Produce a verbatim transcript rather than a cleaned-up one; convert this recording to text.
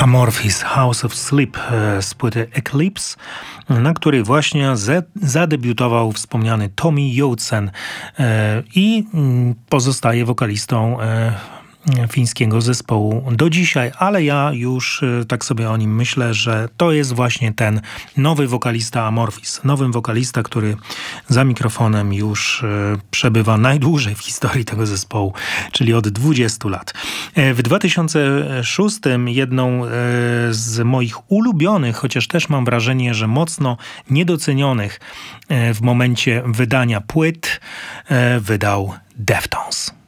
Amorphis House of Sleep z płyty Eclipse, na której właśnie z- zadebiutował wspomniany Tommy Joutsen i pozostaje wokalistą fińskiego zespołu do dzisiaj, ale ja już tak sobie o nim myślę, że to jest właśnie ten nowy wokalista Amorphis. Nowy wokalista, który za mikrofonem już przebywa najdłużej w historii tego zespołu, czyli od dwudziestu lat. W dwa tysiące szóstym jedną z moich ulubionych, chociaż też mam wrażenie, że mocno niedocenionych w momencie wydania płyt, wydał Deftones.